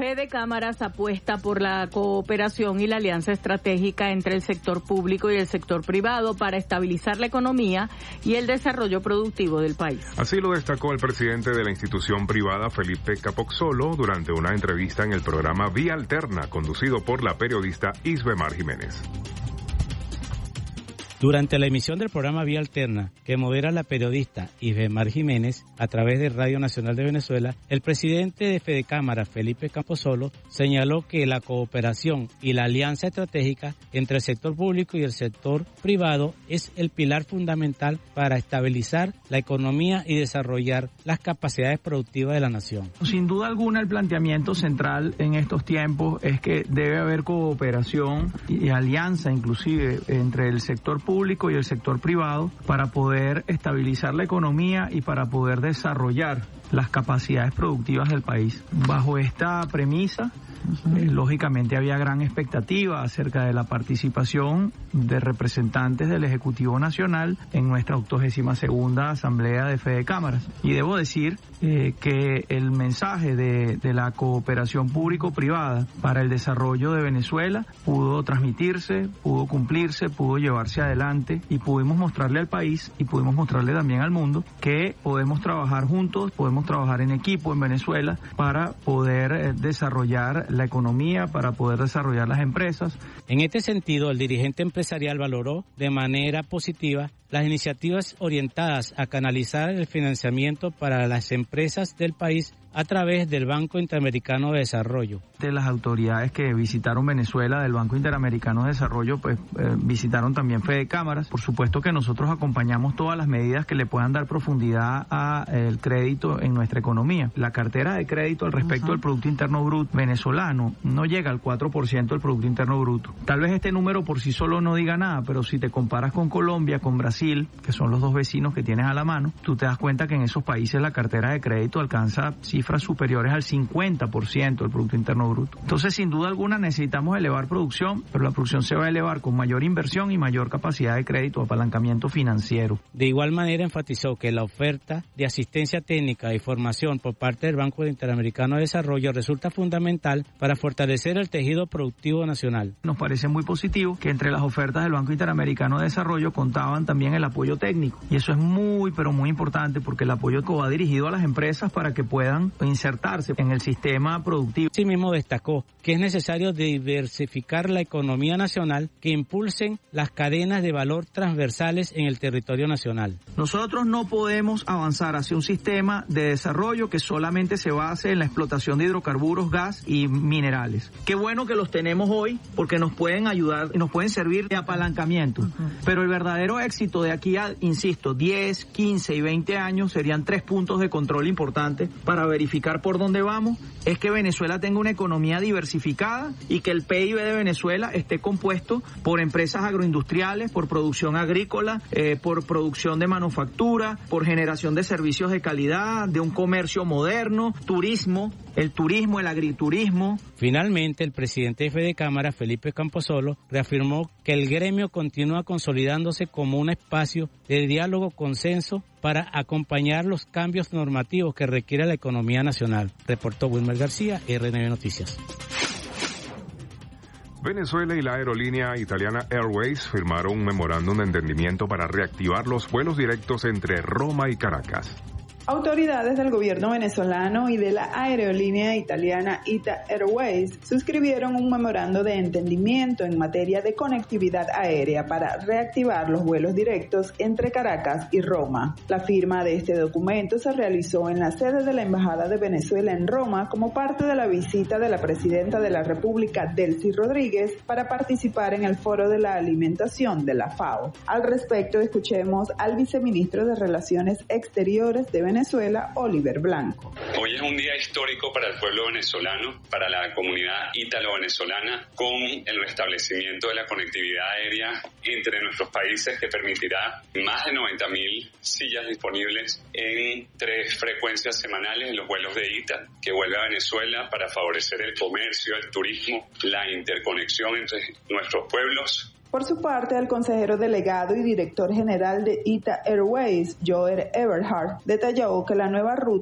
Fede Cámaras apuesta por la cooperación y la alianza estratégica entre el sector público y el sector privado para estabilizar la economía y el desarrollo productivo del país. Así lo destacó el presidente de la institución privada, Felipe Capozzolo, durante una entrevista en el programa Vía Alterna, conducido por la periodista Isbemar Jiménez. Durante la emisión del programa Vía Alterna, que modera la periodista Isbemar Jiménez a través de Radio Nacional de Venezuela, el presidente de Fedecámara, Felipe Capozzolo, señaló que la cooperación y la alianza estratégica entre el sector público y el sector privado es el pilar fundamental para estabilizar la economía y desarrollar las capacidades productivas de la nación. Sin duda alguna, el planteamiento central en estos tiempos es que debe haber cooperación y alianza inclusive entre el sector público y el sector privado para poder estabilizar la economía y para poder desarrollar las capacidades productivas del país. Bajo esta premisa, lógicamente había gran expectativa acerca de la participación de representantes del Ejecutivo Nacional en nuestra 82ª Asamblea de Fedecámaras. Y debo decir que el mensaje de la cooperación público-privada para el desarrollo de Venezuela pudo transmitirse, pudo cumplirse, pudo llevarse adelante y pudimos mostrarle al país y pudimos mostrarle también al mundo que podemos trabajar juntos, podemos trabajar en equipo en Venezuela para poder desarrollar la economía, para poder desarrollar las empresas. En este sentido, el dirigente empresarial valoró de manera positiva las iniciativas orientadas a canalizar el financiamiento para las empresas del país a través del Banco Interamericano de Desarrollo. De las autoridades que visitaron Venezuela del Banco Interamericano de Desarrollo, visitaron también Fedecámaras. Por supuesto que nosotros acompañamos todas las medidas que le puedan dar profundidad al crédito en nuestra economía. La cartera de crédito al respecto del Producto Interno Bruto venezolano no llega al 4% del Producto Interno Bruto. Tal vez este número por sí solo no diga nada, pero si te comparas con Colombia, con Brasil, que son los dos vecinos que tienes a la mano, tú te das cuenta que en esos países la cartera de crédito alcanza cifras superiores al 50% del Producto Interno Bruto. Entonces, sin duda alguna, necesitamos elevar producción, pero la producción se va a elevar con mayor inversión y mayor capacidad de crédito, apalancamiento financiero. De igual manera, enfatizó que la oferta de asistencia técnica y formación por parte del Banco Interamericano de Desarrollo resulta fundamental para fortalecer el tejido productivo nacional. Nos parece muy positivo que entre las ofertas del Banco Interamericano de Desarrollo contaban también el apoyo técnico. Y eso es muy, pero muy importante porque el apoyo va dirigido a las empresas para que puedan insertarse en el sistema productivo. Asimismo destacó que es necesario diversificar la economía nacional que impulsen las cadenas de valor transversales en el territorio nacional. Nosotros no podemos avanzar hacia un sistema de desarrollo que solamente se base en la explotación de hidrocarburos, gas y minerales. Qué bueno que los tenemos hoy porque nos pueden ayudar y nos pueden servir de apalancamiento. Pero el verdadero éxito de aquí a, insisto, 10, 15 y 20 años serían 3 puntos de control importantes para verificar por dónde vamos, es que Venezuela tenga una economía diversificada y que el PIB de Venezuela esté compuesto por empresas agroindustriales, por producción agrícola, por producción de manufactura, por generación de servicios de calidad, de un comercio moderno, turismo, el agriturismo. Finalmente, el presidente de Fedecámara, Felipe Capozzolo, reafirmó que el gremio continúa consolidándose como un espacio de diálogo, consenso para acompañar los cambios normativos que requiere la economía nacional. Reportó Wilmer García, RNB Noticias. Venezuela y la aerolínea italiana Airways firmaron un memorándum de entendimiento para reactivar los vuelos directos entre Roma y Caracas. Autoridades del gobierno venezolano y de la aerolínea italiana ITA Airways suscribieron un memorando de entendimiento en materia de conectividad aérea para reactivar los vuelos directos entre Caracas y Roma. La firma de este documento se realizó en la sede de la Embajada de Venezuela en Roma como parte de la visita de la presidenta de la República, Delcy Rodríguez, para participar en el Foro de la Alimentación de la FAO. Al respecto, escuchemos al viceministro de Relaciones Exteriores de Venezuela, Oliver Blanco. Hoy es un día histórico para el pueblo venezolano, para la comunidad ítalo-venezolana, con el restablecimiento de la conectividad aérea entre nuestros países que permitirá más de 90.000 sillas disponibles en 3 frecuencias semanales en los vuelos de ITA, que vuelve a Venezuela para favorecer el comercio, el turismo, la interconexión entre nuestros pueblos. Por su parte, el consejero delegado y director general de ITA Airways, Joel Eberhard, detalló que la nueva ruta